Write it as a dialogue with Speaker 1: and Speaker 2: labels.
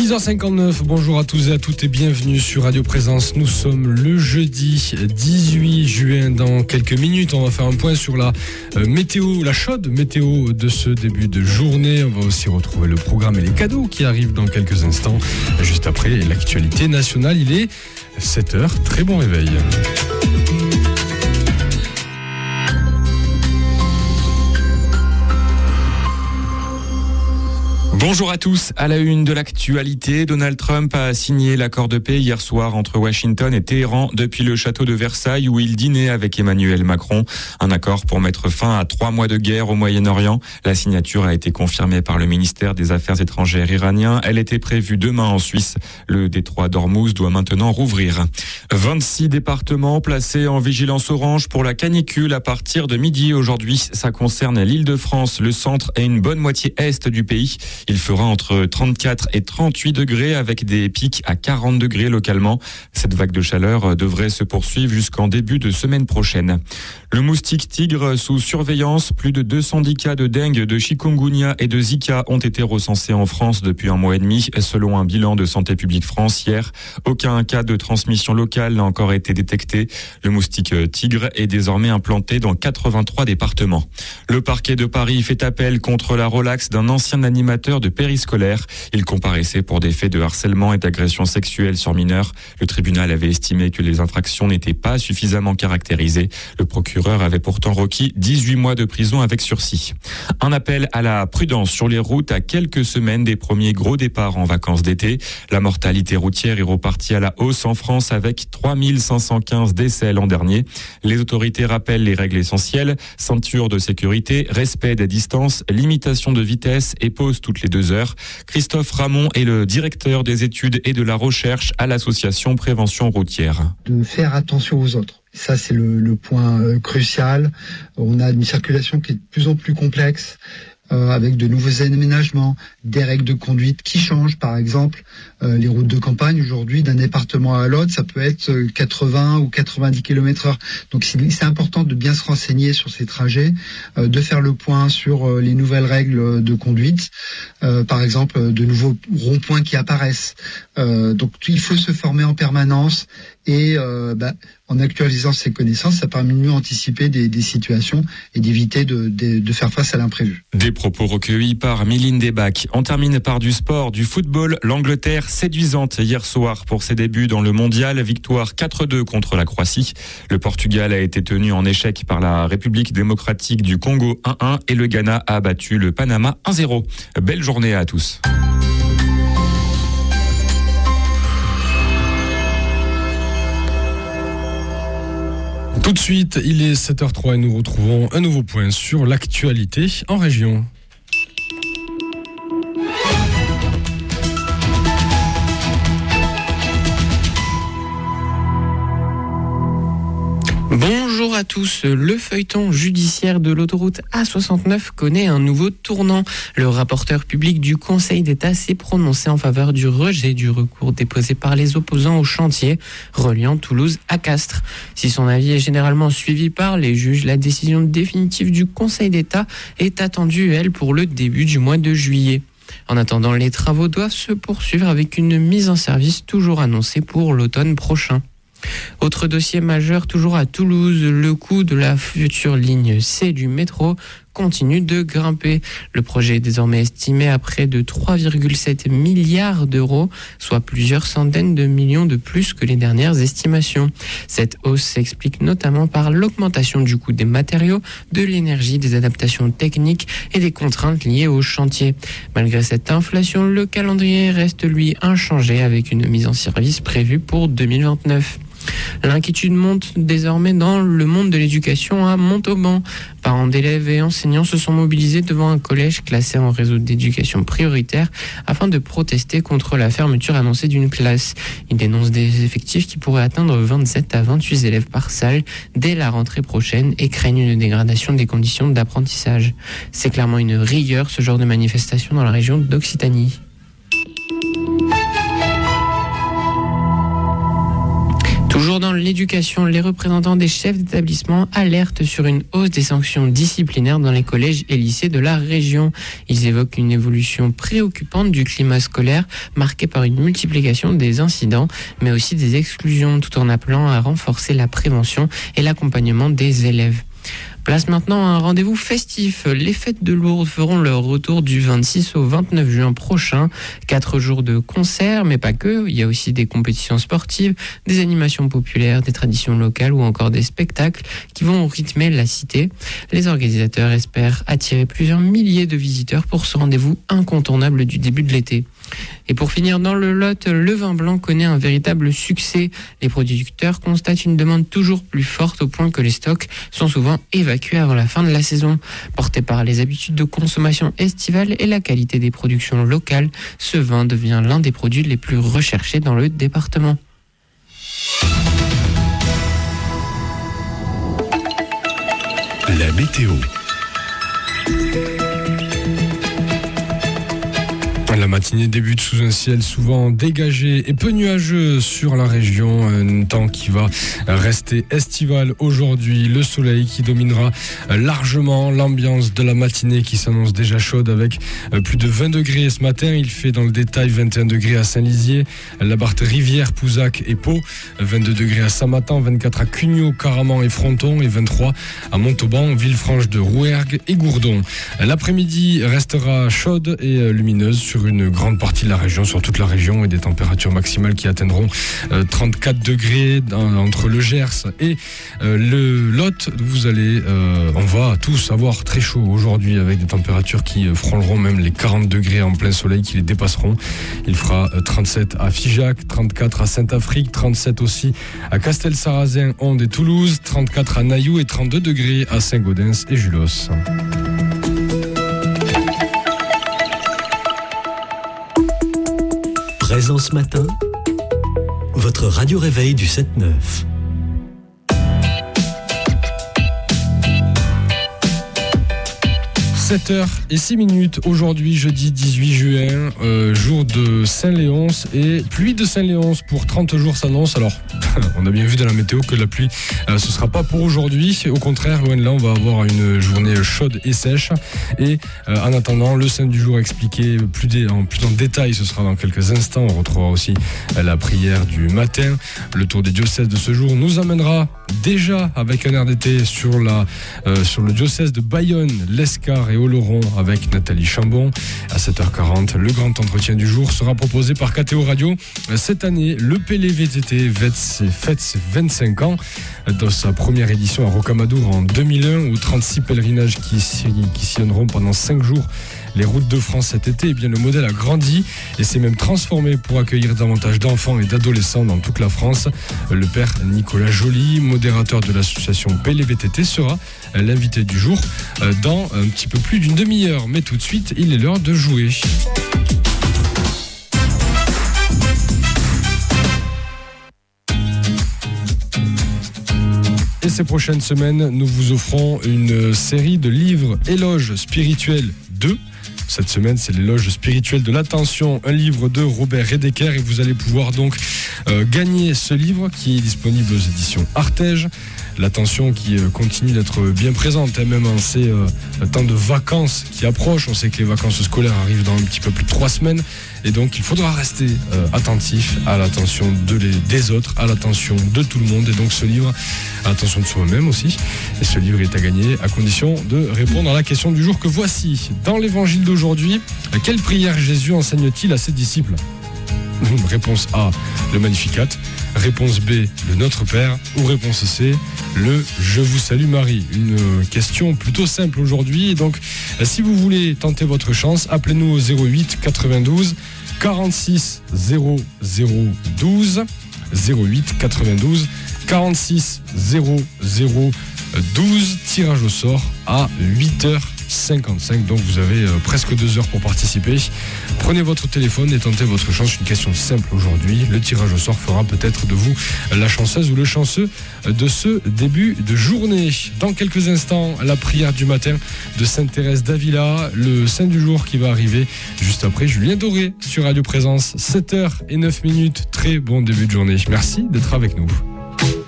Speaker 1: 6h59, bonjour à tous et à toutes et bienvenue sur Radio Présence. Nous sommes le jeudi 18 juin. Dans quelques minutes, on va faire un point sur la météo, la chaude météo de ce début de journée. On va aussi retrouver le programme et les cadeaux qui arrivent dans quelques instants. Juste après l'actualité nationale, il est 7h. Très bon réveil.
Speaker 2: Bonjour à tous. À la une de l'actualité, Donald Trump a signé l'accord de paix hier soir entre Washington et Téhéran depuis le château de Versailles où il dînait avec Emmanuel Macron. Un accord pour mettre fin à 3 mois de guerre au Moyen-Orient. La signature a été confirmée par le ministère des Affaires étrangères iranien. Elle était prévue demain en Suisse. Le détroit d'Ormuz doit maintenant rouvrir. 26 départements placés en vigilance orange pour la canicule à partir de midi aujourd'hui. Ça concerne l'Île-de-France, le centre et une bonne moitié est du pays. Il fera entre 34 et 38 degrés avec des pics à 40 degrés localement. Cette vague de chaleur devrait se poursuivre jusqu'en début de semaine prochaine. Le moustique tigre sous surveillance. Plus de 210 cas de dengue, de chikungunya et de Zika ont été recensés en France depuis un mois et demi, selon un bilan de Santé publique France hier. Aucun cas de transmission locale n'a encore été détecté. Le moustique tigre est désormais implanté dans 83 départements. Le parquet de Paris fait appel contre la relaxe d'un ancien animateur de périscolaire. Il comparaissait pour des faits de harcèlement et d'agression sexuelle sur mineurs. Le tribunal avait estimé que les infractions n'étaient pas suffisamment caractérisées. Le procureur avait pourtant requis 18 mois de prison avec sursis. Un appel à la prudence sur les routes à quelques semaines des premiers gros départs en vacances d'été. La mortalité routière est repartie à la hausse en France avec 3515 décès l'an dernier. Les autorités rappellent les règles essentielles: ceinture de sécurité, respect des distances, limitation de vitesse et pause toutes les 2 heures. Christophe Ramon est le directeur des études et de la recherche à l'association Prévention routière.
Speaker 3: De faire attention aux autres. Ça, c'est le point crucial. On a une circulation qui est de plus en plus complexe, avec de nouveaux aménagements, des règles de conduite qui changent. Par exemple, les routes de campagne, aujourd'hui, d'un département à l'autre, ça peut être 80 ou 90 km/h. Donc, c'est important de bien se renseigner sur ces trajets, de faire le point sur les nouvelles règles de conduite. Par exemple, de nouveaux ronds-points qui apparaissent. Donc, il faut se former en permanence et en actualisant ses connaissances, ça permet de mieux anticiper des situations et d'éviter de faire face à l'imprévu.
Speaker 2: Des propos recueillis par Mylène Debac. On termine par du sport, du football. L'Angleterre séduisante hier soir pour ses débuts dans le mondial. Victoire 4-2 contre la Croatie. Le Portugal a été tenu en échec par la République démocratique du Congo 1-1 et le Ghana a battu le Panama 1-0. Belle journée à tous.
Speaker 1: Tout de suite, il est 7h03 et nous retrouvons un nouveau point sur l'actualité en région.
Speaker 4: Bonjour à tous, le feuilleton judiciaire de l'autoroute A69 connaît un nouveau tournant. Le rapporteur public du Conseil d'État s'est prononcé en faveur du rejet du recours déposé par les opposants au chantier reliant Toulouse à Castres. Si son avis est généralement suivi par les juges, la décision définitive du Conseil d'État est attendue, elle, pour le début du mois de juillet. En attendant, les travaux doivent se poursuivre avec une mise en service toujours annoncée pour l'automne prochain. Autre dossier majeur toujours à Toulouse, le coût de la future ligne C du métro continue de grimper. Le projet est désormais estimé à près de 3,7 milliards d'euros, soit plusieurs centaines de millions de plus que les dernières estimations. Cette hausse s'explique notamment par l'augmentation du coût des matériaux, de l'énergie, des adaptations techniques et des contraintes liées au chantier. Malgré cette inflation, le calendrier reste lui inchangé avec une mise en service prévue pour 2029. L'inquiétude monte désormais dans le monde de l'éducation à Montauban. Parents d'élèves et enseignants se sont mobilisés devant un collège classé en réseau d'éducation prioritaire afin de protester contre la fermeture annoncée d'une classe. Ils dénoncent des effectifs qui pourraient atteindre 27 à 28 élèves par salle dès la rentrée prochaine et craignent une dégradation des conditions d'apprentissage. C'est clairement une rigueur, ce genre de manifestation dans la région d'Occitanie. Toujours dans l'éducation, les représentants des chefs d'établissement alertent sur une hausse des sanctions disciplinaires dans les collèges et lycées de la région. Ils évoquent une évolution préoccupante du climat scolaire marqué par une multiplication des incidents, mais aussi des exclusions, tout en appelant à renforcer la prévention et l'accompagnement des élèves. Place maintenant à un rendez-vous festif. Les fêtes de Lourdes feront leur retour du 26 au 29 juin prochain. 4 jours de concerts, mais pas que. Il y a aussi des compétitions sportives, des animations populaires, des traditions locales ou encore des spectacles qui vont rythmer la cité. Les organisateurs espèrent attirer plusieurs milliers de visiteurs pour ce rendez-vous incontournable du début de l'été. Et pour finir dans le Lot, le vin blanc connaît un véritable succès. Les producteurs constatent une demande toujours plus forte au point que les stocks sont souvent évacués avant la fin de la saison. Porté par les habitudes de consommation estivale et la qualité des productions locales, ce vin devient l'un des produits les plus recherchés dans le département.
Speaker 5: La météo.
Speaker 1: La matinée débute sous un ciel souvent dégagé et peu nuageux sur la région. Un temps qui va rester estival aujourd'hui. Le soleil qui dominera largement l'ambiance de la matinée qui s'annonce déjà chaude avec plus de 20 degrés ce matin. Il fait dans le détail 21 degrés à Saint-Lizier, la Barthe, Rivière, Pouzac et Pau. 22 degrés à Saint-Matan, 24 à Cugnot, Caraman et Fronton et 23 à Montauban, Villefranche de Rouergue et Gourdon. L'après-midi restera chaude et lumineuse sur une grande partie de la région, sur toute la région, et des températures maximales qui atteindront 34 degrés entre le Gers et le Lot. On va tous avoir très chaud aujourd'hui avec des températures qui frôleront même les 40 degrés en plein soleil, qui les dépasseront. Il fera 37 à Figeac, 34 à Saint-Afrique, 37 aussi à Castel-Sarrazin, Onde et Toulouse, 34 à Nailloux et 32 degrés à Saint-Gaudens et Julos.
Speaker 5: Présence matin, votre radio réveil du 7-9.
Speaker 1: 7h06 aujourd'hui, jeudi 18 juin, jour de Saint-Léonce, et pluie de Saint-Léonce pour 30 jours s'annonce. Alors, on a bien vu dans la météo que la pluie, ce sera pas pour aujourd'hui. Au contraire, loin de là, on va avoir une journée chaude et sèche. Et en attendant, le saint du jour expliqué plus en détail, ce sera dans quelques instants. On retrouvera aussi la prière du matin. Le tour des diocèses de ce jour nous amènera déjà avec un air d'été sur le diocèse de Bayonne, l'Escar et Oloron avec Nathalie Chambon. À 7h40, le grand entretien du jour sera proposé par KTO Radio. Cette année, le PLVTT fête ses 25 ans. Dans sa première édition à Rocamadour en 2001, où 36 pèlerinages qui sillonneront pendant 5 jours les routes de France cet été, eh bien le modèle a grandi et s'est même transformé pour accueillir davantage d'enfants et d'adolescents dans toute la France. Le père Nicolas Joly, modérateur de l'association PLVTT, sera l'invité du jour dans un petit peu plus d'une demi-heure. Mais tout de suite, il est l'heure de jouer. Et ces prochaines semaines, nous vous offrons une série de livres éloges spirituels 2. Cette semaine, c'est l'éloge spirituel de l'attention, un livre de Robert Redeker, et vous allez pouvoir donc gagner ce livre qui est disponible aux éditions Artege. L'attention qui continue d'être bien présente, même en ces temps de vacances qui approchent. On sait que les vacances scolaires arrivent dans un petit peu plus de 3 semaines, et donc il faudra rester attentif à l'attention des autres, à l'attention de tout le monde, et donc ce livre, à l'attention de soi-même aussi. Et ce livre est à gagner à condition de répondre à la question du jour que voici. Dans l'évangile d'aujourd'hui, quelle prière Jésus enseigne-t-il à ses disciples ? Réponse A, le Magnificat. Réponse B, le Notre Père. Ou réponse C, le Je vous salue Marie. Une question plutôt simple aujourd'hui. Et donc, si vous voulez tenter votre chance, appelez-nous au 08 92 46 00 12. 08 92 46 00 12. Tirage au sort à 8h55. Donc vous avez presque 2 heures pour participer. Prenez votre téléphone et tentez votre chance. Une question simple aujourd'hui. Le tirage au sort fera peut-être de vous la chanceuse ou le chanceux de ce début de journée. Dans quelques instants, la prière du matin de Sainte Thérèse d'Avila, le saint du jour qui va arriver juste après Julien Doré sur Radio Présence. 7h09. Très bon début de journée. Merci d'être avec nous.